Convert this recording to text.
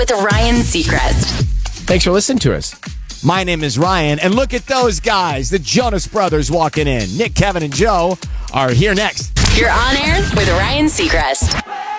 with Ryan Seacrest. Thanks for listening to us. My name is Ryan, and look at those guys, the Jonas Brothers walking in. Nick, Kevin, and Joe are here next. You're on air with Ryan Seacrest.